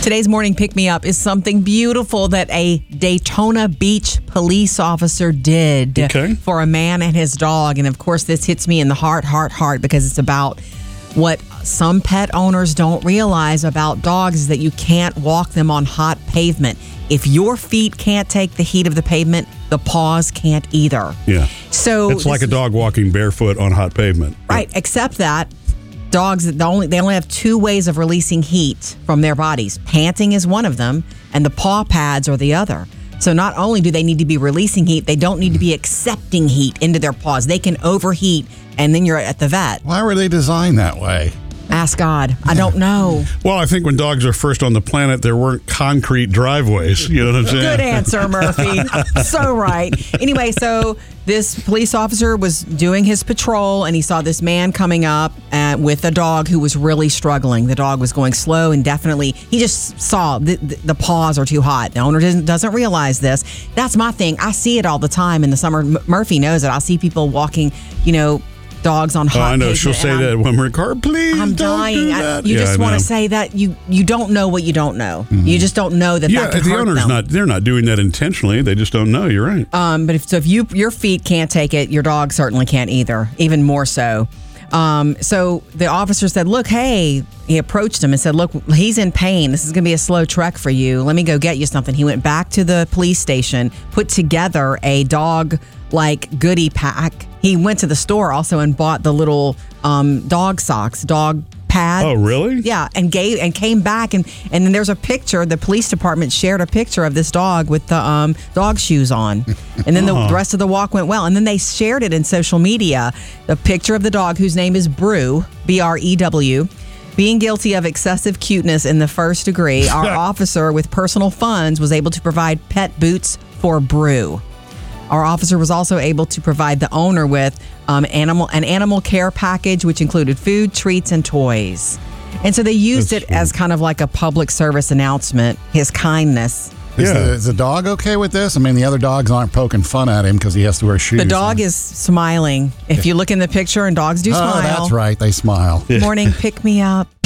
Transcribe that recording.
Today's morning pick-me-up is something beautiful that a Daytona Beach police officer did for a man and his dog. And, of course, this hits me in the heart, because it's about what some pet owners don't realize about dogs is that you can't walk them on hot pavement. If your feet can't take the heat of the pavement, the paws can't either. Yeah. So it's like a dog walking barefoot on hot pavement. Right, except that dogs, they only have two ways of releasing heat from their bodies. Panting is one of them, and the paw pads are the other. So not only do they need to be releasing heat, they don't need to be accepting heat into their paws. They can overheat, and then you're at the vet. Why were they designed that way? Ask God. I don't know. Well, I think when dogs are first on the planet, there weren't concrete driveways. You know what I'm saying? Good answer, Murphy. So right. Anyway, so this police officer was doing his patrol, and he saw this man coming up with a dog who was really struggling. The dog was going slow, and definitely, he just saw the paws are too hot. The owner doesn't realize this. That's my thing. I see it all the time in the summer. Murphy knows it. I see people walking, dogs on hot. I know. pavement, She'll say that when we're in the car. Please, I'm don't dying. do that. You just want to say that you don't know what you don't know. Mm-hmm. You just don't know that that could the hurt owner's them. they're not doing that intentionally. They just don't know. You're right. But if your feet can't take it, your dog certainly can't either. Even more so. So the officer said, "Look, hey." He approached him and said, "Look, he's in pain. This is going to be a slow trek for you. Let me go get you something." He went back to the police station, put together a dog goodie pack. He went to the store also and bought the little dog socks, dog pads. Oh, really? Yeah, and came back and then there's a picture. The police department shared a picture of this dog with the dog shoes on, and then the rest of the walk went well. And then they shared it in social media. The picture of the dog, whose name is Brew, BREW. Being guilty of excessive cuteness in the first degree, our officer with personal funds was able to provide pet boots for Brew. Our officer was also able to provide the owner with an animal care package, which included food, treats, and toys. And so they used it as kind of like a public service announcement, his kindness. Is the dog okay with this? I mean, the other dogs aren't poking fun at him because he has to wear shoes. The dog is smiling. If you look in the picture, and dogs do smile. Oh, that's right. They smile. Morning, pick me up.